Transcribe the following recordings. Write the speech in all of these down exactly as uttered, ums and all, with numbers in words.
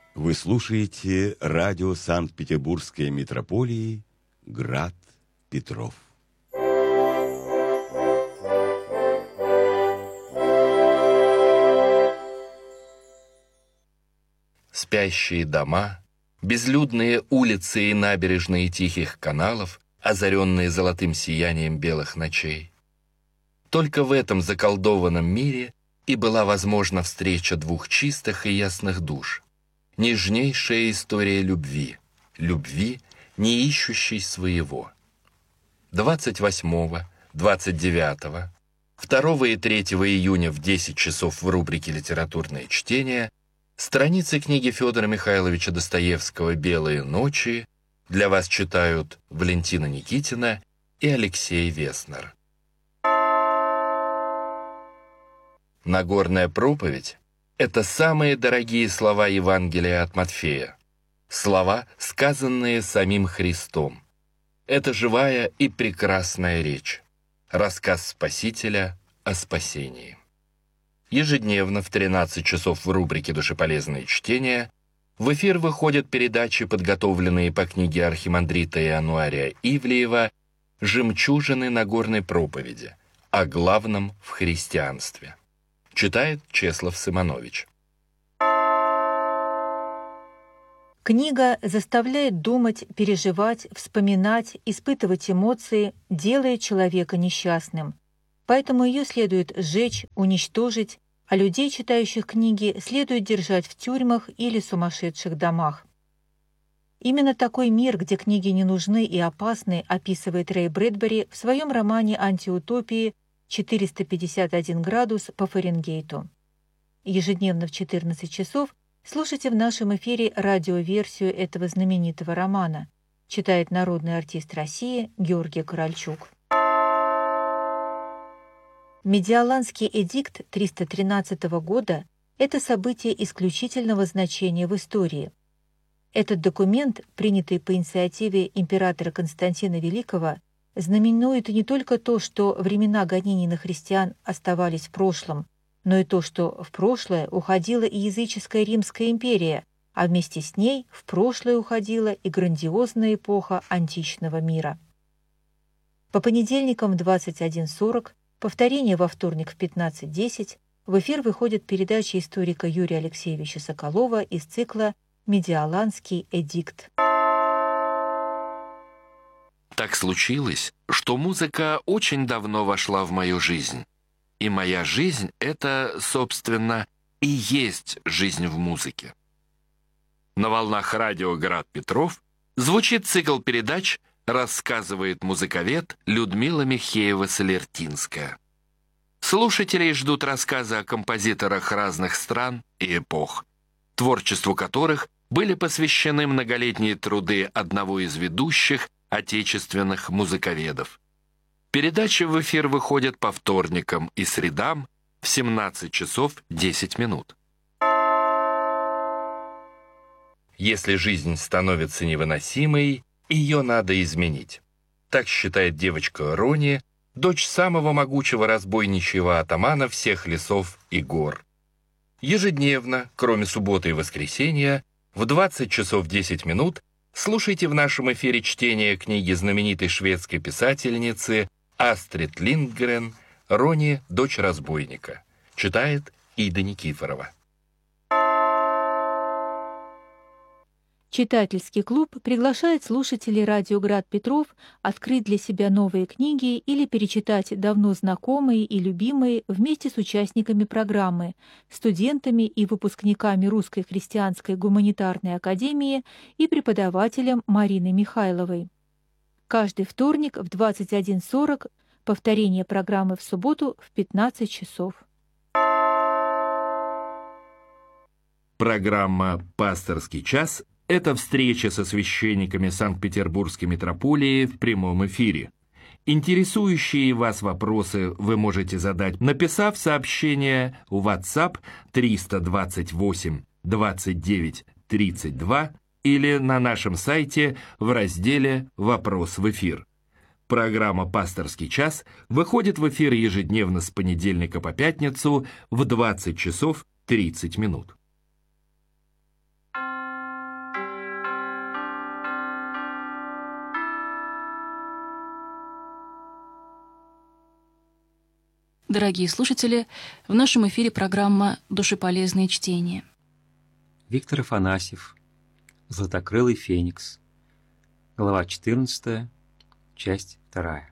Вы слушаете радио Санкт-Петербургской митрополии «Град Петров». Спящие дома, безлюдные улицы и набережные тихих каналов, озаренные золотым сиянием белых ночей. Только в этом заколдованном мире и была возможна встреча двух чистых и ясных душ. Нежнейшая история любви, любви, не ищущей своего. двадцать восьмого, двадцать девятого, второго и третьего июня в десять часов в рубрике «Литературное чтение» страницы книги Федора Михайловича Достоевского «Белые ночи» для вас читают Валентина Никитина и Алексей Веснер. Нагорная проповедь — это самые дорогие слова Евангелия от Матфея, слова, сказанные самим Христом. Это живая и прекрасная речь, рассказ Спасителя о спасении. Ежедневно в тринадцать часов в рубрике «Душеполезные чтения» в эфир выходят передачи, подготовленные по книге архимандрита Иануария Ивлеева «Жемчужины Нагорной проповеди» о главном в христианстве. Читает Чеслав Сыманович. Книга заставляет думать, переживать, вспоминать, испытывать эмоции, делая человека несчастным. Поэтому ее следует сжечь, уничтожить, а людей, читающих книги, следует держать в тюрьмах или сумасшедших домах. Именно такой мир, где книги не нужны и опасны, описывает Рэй Брэдбери в своем романе «Антиутопии» четыреста пятьдесят один градус по Фаренгейту. Ежедневно в четырнадцать часов слушайте в нашем эфире радиоверсию этого знаменитого романа. Читает народный артист России Георгий Корольчук. Медиаланский эдикт триста тринадцатого года – это событие исключительного значения в истории. Этот документ, принятый по инициативе императора Константина Великого, знаменует не только то, что времена гонений на христиан оставались в прошлом, но и то, что в прошлое уходила и языческая Римская империя, а вместе с ней в прошлое уходила и грандиозная эпоха античного мира. По понедельникам в двадцать один сорок, повторение во вторник в пятнадцать десять, в эфир выходит передача историка Юрия Алексеевича Соколова из цикла «Медиаланский эдикт». Так случилось, что музыка очень давно вошла в мою жизнь. И моя жизнь — это, собственно, и есть жизнь в музыке. На волнах радио «Град Петров» звучит цикл передач «Рассказывает музыковед» Людмила Михеева-Солертинская. Слушателей ждут рассказы о композиторах разных стран и эпох, творчеству которых были посвящены многолетние труды одного из ведущих отечественных музыковедов. Передачи в эфир выходят по вторникам и средам в семнадцать часов десять минут. Если жизнь становится невыносимой, ее надо изменить. Так считает девочка Рони, дочь самого могучего разбойничьего атамана всех лесов и гор. Ежедневно, кроме субботы и воскресенья, в двадцать часов десять минут слушайте в нашем эфире чтение книги знаменитой шведской писательницы Астрид Линдгрен «Рони, дочь разбойника». Читает Ида Никифорова. Читательский клуб приглашает слушателей радио «Град Петров» открыть для себя новые книги или перечитать давно знакомые и любимые вместе с участниками программы, студентами и выпускниками Русской христианской гуманитарной академии и преподавателем Мариной Михайловой. Каждый вторник в двадцать один сорок, повторение программы в субботу в пятнадцать часов. Программа «Пасторский час» — это встреча со священниками Санкт-Петербургской митрополии в прямом эфире. Интересующие вас вопросы вы можете задать, написав сообщение в WhatsApp триста двадцать восемь двадцать девять тридцать два или на нашем сайте в разделе «Вопрос в эфир». Программа «Пасторский час» выходит в эфир ежедневно с понедельника по пятницу в двадцать часов тридцать минут. Дорогие слушатели, в нашем эфире программа «Душеполезные чтения». Виктор Афанасьев, «Златокрылый феникс», глава четырнадцатая, часть вторая.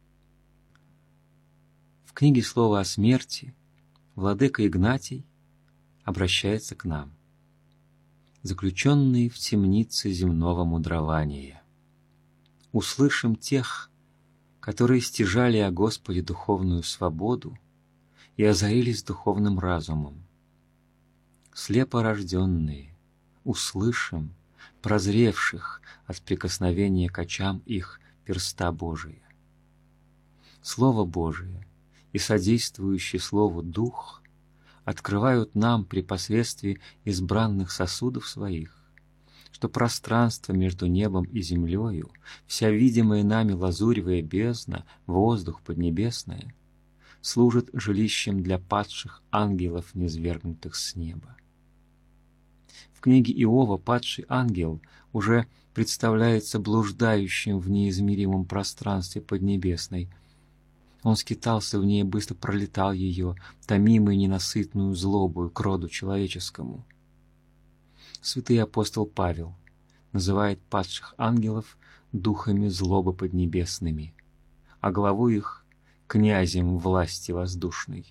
В книге «Слово о смерти» владыка Игнатий обращается к нам, заключенные в темнице земного мудрования. Услышим тех, которые стяжали о Господе духовную свободу и озарились духовным разумом. Слепо рожденные, услышим прозревших от прикосновения к очам их перста Божия. Слово Божие и содействующий Слову Дух открывают нам при посредстве избранных сосудов своих, что пространство между небом и землею, вся видимая нами лазуревая бездна, воздух поднебесное, служит жилищем для падших ангелов, низвергнутых с неба. В книге Иова падший ангел уже представляется блуждающим в неизмеримом пространстве поднебесной. Он скитался в ней, быстро пролетал ее, томимый ненасытную злобою к роду человеческому. Святый апостол Павел называет падших ангелов духами злобы поднебесными, а главу их — князем власти воздушной.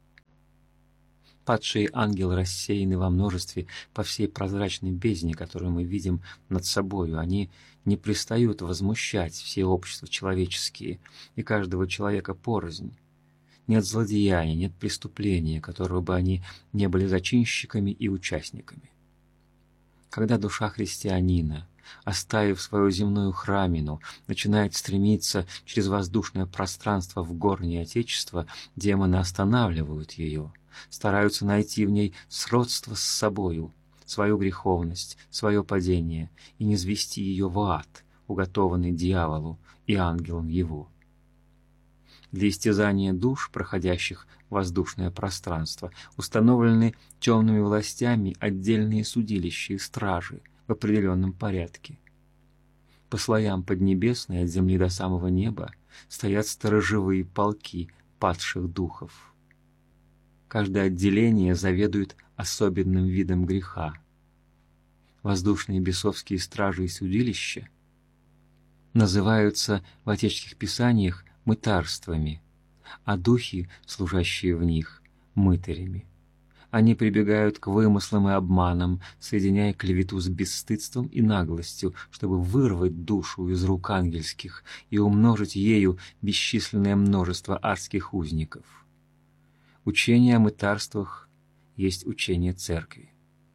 Падшие ангелы рассеяны во множестве по всей прозрачной бездне, которую мы видим над собою. Они не пристают возмущать все общества человеческие и каждого человека порознь. Нет злодеяния, нет преступления, которого бы они не были зачинщиками и участниками. Когда душа христианина, оставив свою земную храмину, начинает стремиться через воздушное пространство в горнее Отечество, демоны останавливают ее, стараются найти в ней сродство с собою, свою греховность, свое падение, и низвести ее в ад, уготованный дьяволу и ангелам его. Для истязания душ, проходящих воздушное пространство, установлены темными властями отдельные судилища и стражи в определенном порядке. По слоям Поднебесной, от земли до самого неба, стоят сторожевые полки падших духов. Каждое отделение заведует особенным видом греха. Воздушные бесовские стражи и судилища называются в отеческих писаниях мытарствами, а духи, служащие в них, мытарями. Они прибегают к вымыслам и обманам, соединяя клевету с бесстыдством и наглостью, чтобы вырвать душу из рук ангельских и умножить ею бесчисленное множество адских узников. Учение о мытарствах есть учение Церкви.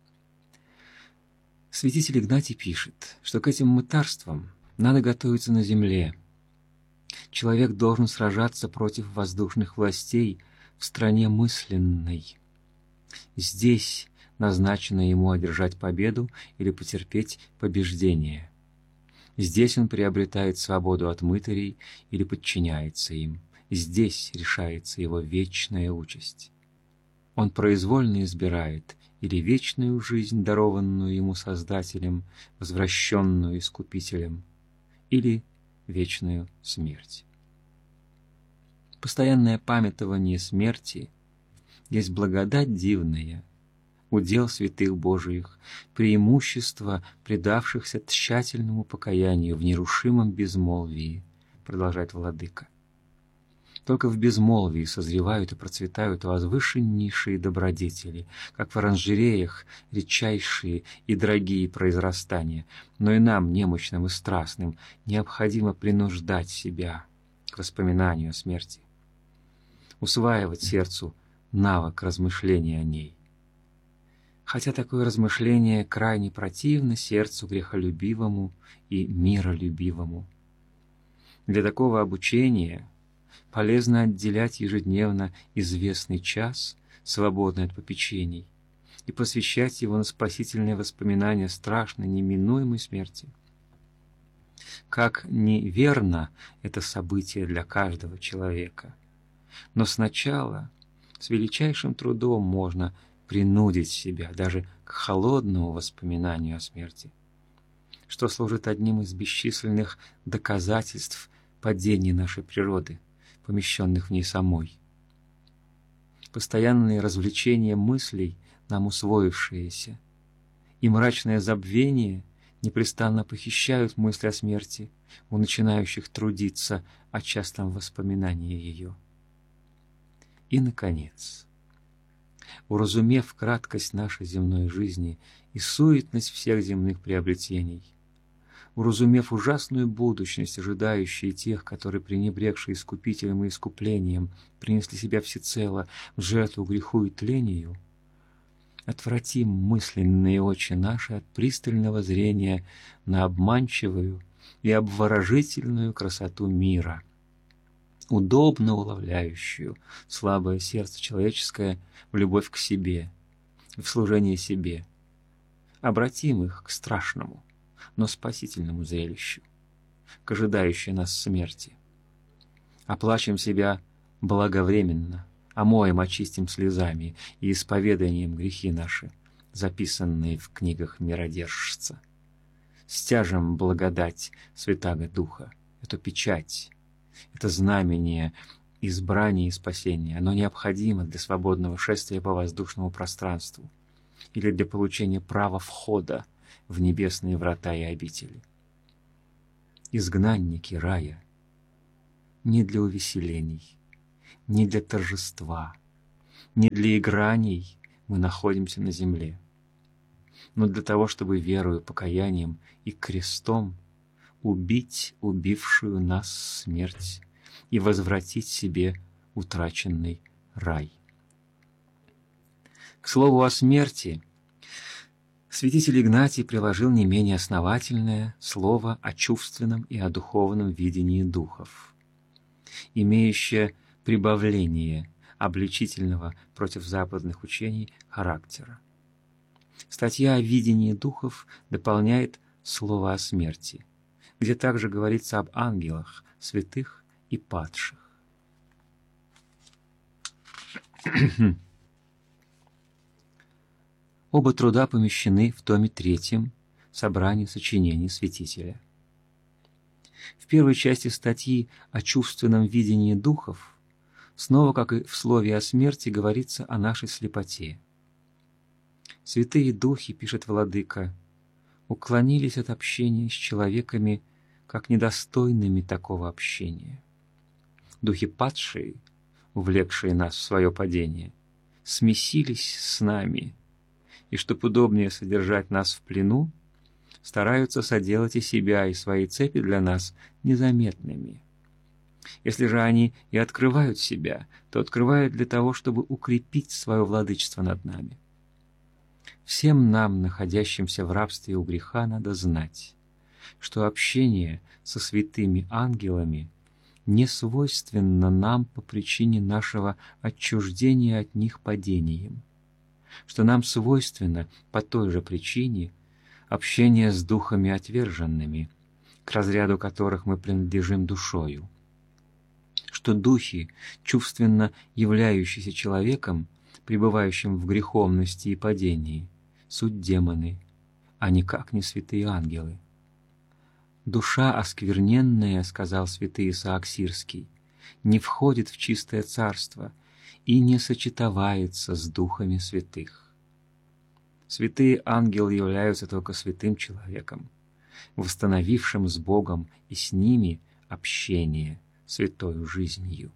Святитель Игнатий пишет, что к этим мытарствам надо готовиться на земле. Человек должен сражаться против воздушных властей в стране мысленной. Здесь назначено ему одержать победу или потерпеть побеждение. Здесь он приобретает свободу от мытарей или подчиняется им. Здесь решается его вечная участь. Он произвольно избирает или вечную жизнь, дарованную ему Создателем, возвращенную Искупителем, или вечную смерть. Постоянное памятование смерти есть благодать дивная, удел святых Божиих, преимущество предавшихся тщательному покаянию в нерушимом безмолвии, продолжает владыка. Только в безмолвии созревают и процветают возвышеннейшие добродетели, как в оранжереях редчайшие и дорогие произрастания, но и нам, немощным и страстным, необходимо принуждать себя к воспоминанию о смерти, усваивать сердцу навык размышления о ней. Хотя такое размышление крайне противно сердцу грехолюбивому и миролюбивому. Для такого обучения полезно отделять ежедневно известный час, свободный от попечений, и посвящать его на спасительное воспоминание страшной неминуемой смерти. Как неверно это событие для каждого человека, но сначала с величайшим трудом можно принудить себя даже к холодному воспоминанию о смерти, что служит одним из бесчисленных доказательств падения нашей природы, помещенных в ней самой. постоянные развлечения мыслей, нам усвоившиеся, и мрачное забвение непрестанно похищают мысли о смерти у начинающих трудиться о частом воспоминании ее. И, наконец, уразумев краткость нашей земной жизни и суетность всех земных приобретений, уразумев ужасную будущность, ожидающую тех, которые, пренебрегшие искупителем и искуплением, принесли себя всецело в жертву греху и тлению, отвратим мысленные очи наши от пристального зрения на обманчивую и обворожительную красоту мира, удобно уловляющую слабое сердце человеческое в любовь к себе, в служение себе. Обратим их к страшному, но спасительному зрелищу, к ожидающей нас смерти. Оплачем себя благовременно, омоем, очистим слезами и исповеданием грехи наши, записанные в книгах миродержца. Стяжем благодать Святаго Духа, эту печать, это знамение избрания и спасения. Оно необходимо для свободного шествия по воздушному пространству или для получения права входа в небесные врата и обители. Изгнанники рая не для увеселений, не для торжества, не для играний мы находимся на земле, но для того, чтобы верою, покаянием и крестом убить убившую нас смерть и возвратить себе утраченный рай. К слову о смерти, святитель Игнатий приложил не менее основательное слово о чувственном и о духовном видении духов, имеющее прибавление обличительного против западных учений характера. Статья о видении духов дополняет слово о смерти, где также говорится об ангелах, святых и падших. Оба труда помещены в томе третьем собрания сочинений святителя. В первой части статьи о чувственном видении духов снова, как и в слове о смерти, говорится о нашей слепоте. Святые духи, пишет владыка, уклонились от общения с человеками как недостойными такого общения. Духи падшие, увлекшие нас в свое падение, смесились с нами, и, чтоб удобнее содержать нас в плену, стараются соделать и себя, и свои цепи для нас незаметными. Если же они и открывают себя, то открывают для того, чтобы укрепить свое владычество над нами. Всем нам, находящимся в рабстве у греха, надо знать, что общение со святыми ангелами не свойственно нам по причине нашего отчуждения от них падением, что нам свойственно по той же причине общение с духами отверженными, к разряду которых мы принадлежим душою, что духи, чувственно являющиеся человеком, пребывающим в греховности и падении, суть демоны, а никак не святые ангелы. «Душа оскверненная, — сказал святый Исаак Сирский, — не входит в чистое царство и не сочетовается с духами святых». Святые ангелы являются только святым человеком, восстановившим с Богом и с ними общение святою жизнью.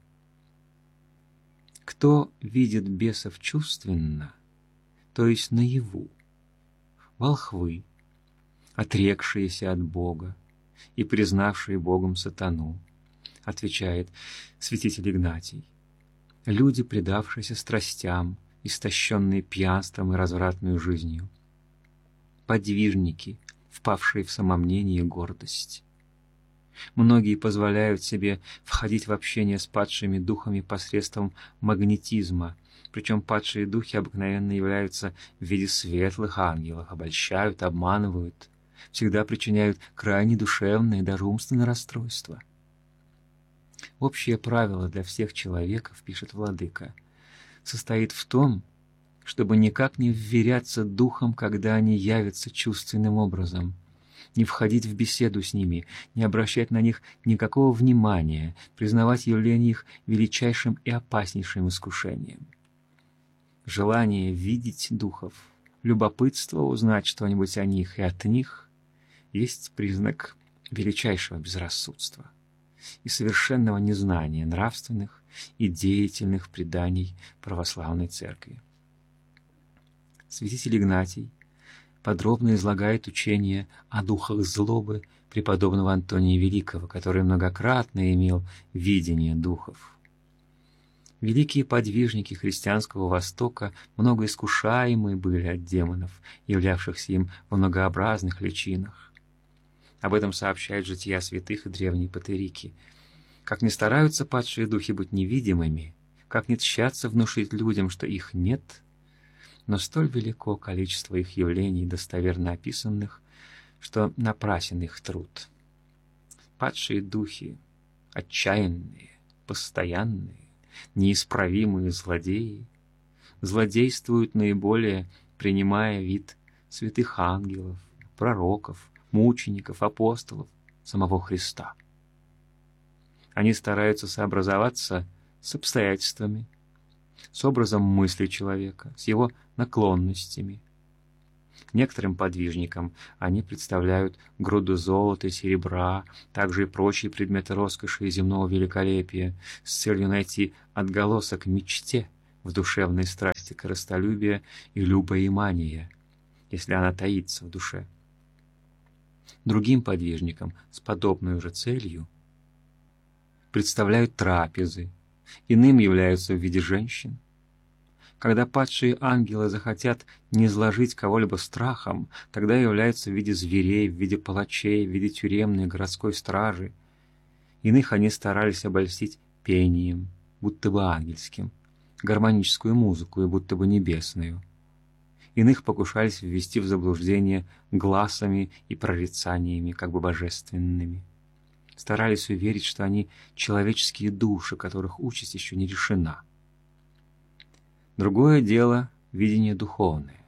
Кто видит бесов чувственно, то есть наяву, волхвы, отрекшиеся от Бога и признавшие Богом сатану, отвечает святитель Игнатий, люди, предавшиеся страстям, истощенные пьянством и развратной жизнью, подвижники, впавшие в самомнение и гордость. Многие позволяют себе входить в общение с падшими духами посредством магнетизма, причем падшие духи обыкновенно являются в виде светлых ангелов, обольщают, обманывают, всегда причиняют крайне душевное и даже умственное расстройство. Общее правило для всех человеков, пишет владыка, состоит в том, чтобы никак не вверяться духам, когда они явятся чувственным образом, не входить в беседу с ними, не обращать на них никакого внимания, признавать явление их величайшим и опаснейшим искушением. желание видеть духов, любопытство узнать что-нибудь о них и от них есть признак величайшего безрассудства и совершенного незнания нравственных и деятельных преданий православной церкви. Святитель Игнатий подробно излагает учение о духах злобы преподобного Антония Великого, который многократно имел видение духов. Великие подвижники христианского Востока многоискушаемые были от демонов, являвшихся им в многообразных личинах. Об этом сообщают жития святых и древние патерики. Как ни стараются падшие духи быть невидимыми, как ни тщатся внушить людям, что их нет, но столь велико количество их явлений, достоверно описанных, что напрасен их труд. Падшие духи, отчаянные, постоянные, неисправимые злодеи, злодействуют наиболее, принимая вид святых ангелов, пророков, мучеников, апостолов, самого Христа. Они стараются сообразоваться с обстоятельствами, с образом мысли человека, с его наклонностями. Некоторым подвижникам они представляют груду золота и серебра, также и прочие предметы роскоши и земного великолепия, с целью найти отголосок мечте в душевной страсти корыстолюбия и любоимания, если она таится в душе. Другим подвижникам с подобной же целью представляют трапезы, иным являются в виде женщин. Когда падшие ангелы захотят низложить кого-либо страхом, тогда являются в виде зверей, в виде палачей, в виде тюремной городской стражи. Иных они старались обольстить пением, будто бы ангельским, гармоническую музыку и будто бы небесную. Иных покушались ввести в заблуждение гласами и прорицаниями, как бы божественными. Старались уверить, что они человеческие души, которых участь еще не решена. Другое дело — видение духовное.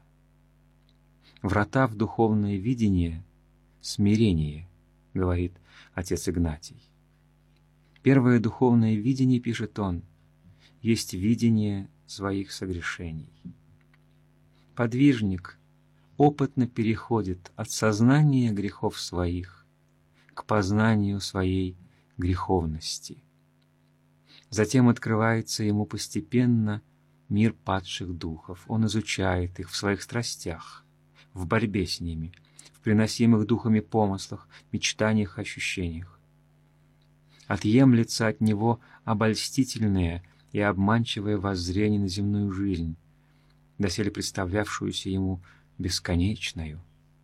Врата в духовное видение — смирение, говорит отец Игнатий. Первое духовное видение, пишет он, есть видение своих согрешений. Подвижник опытно переходит от сознания грехов своих к познанию своей греховности. Затем открывается ему постепенно мир падших духов. Он изучает их в своих страстях, в борьбе с ними, в приносимых духами помыслах, мечтаниях, ощущениях. Отъемлется от него обольстительное и обманчивое воззрение на земную жизнь, доселе представлявшуюся ему бесконечною.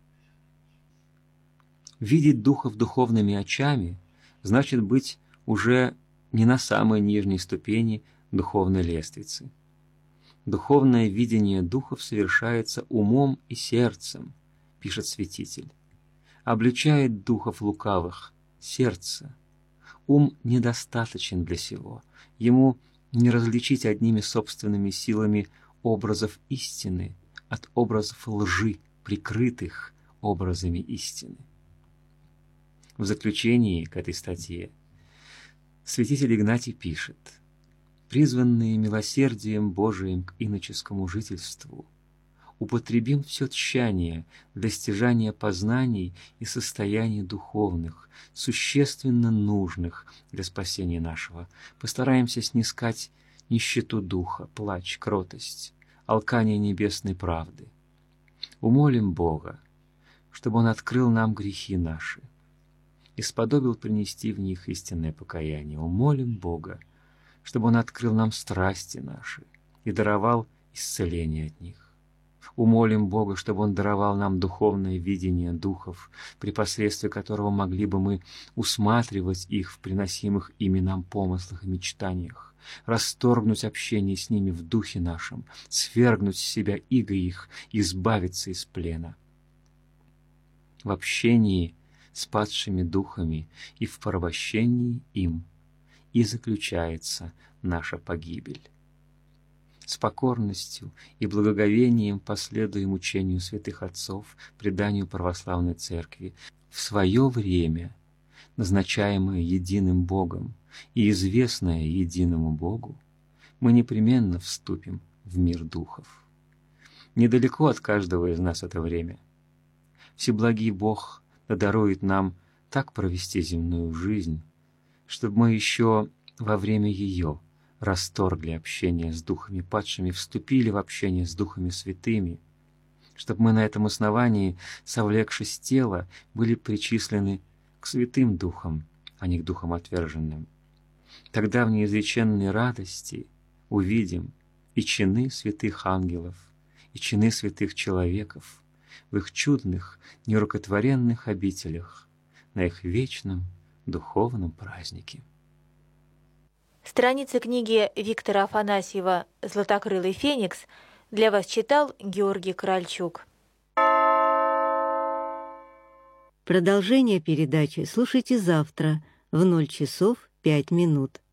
Видеть духов духовными очами значит быть уже не на самой нижней ступени духовной лестницы. Духовное видение духов совершается умом и сердцем, пишет святитель. Обличает духов лукавых сердце. Ум недостаточен для сего. Ему не различить одними собственными силами образов истины от образов лжи, прикрытых образами истины. В заключении к этой статье святитель Игнатий пишет: «Призванные милосердием Божиим к иноческому жительству, употребим все тщание для стяжания познаний и состояний духовных, существенно нужных для спасения нашего. Постараемся снискать нищету духа, плач, кротость, алкание небесной правды. Умолим Бога, чтобы Он открыл нам грехи наши и сподобил принести в них истинное покаяние. Умолим Бога, чтобы Он открыл нам страсти наши и даровал исцеление от них. Умолим Бога, чтобы Он даровал нам духовное видение духов, при посредстве которого могли бы мы усматривать их в приносимых ими нам помыслах и мечтаниях, расторгнуть общение с ними в духе нашем, свергнуть с себя иго их, избавиться из плена. В общении с падшими духами и в порабощении им и заключается наша погибель. С покорностью и благоговением последуем учению святых отцов, преданию православной церкви, в свое время, назначаемое единым Богом и известное единому Богу, мы непременно вступим в в мир духов. Недалеко от каждого из нас это время. Всеблагий Бог дарует нам так провести земную жизнь, чтобы мы еще во время ее расторгли общение с духами падшими, вступили в общение с духами святыми, чтобы мы на этом основании, совлекшись тела, были причислены к святым духам, а не к духам отверженным. Тогда в неизреченной радости увидим и чины святых ангелов, и чины святых человеков в их чудных, нерукотворенных обителях, на их вечном духовном празднике. Страницы книги Виктора Афанасьева «Златокрылый феникс» для вас читал Георгий Корольчук. Продолжение передачи слушайте завтра в ноль часов пять минут.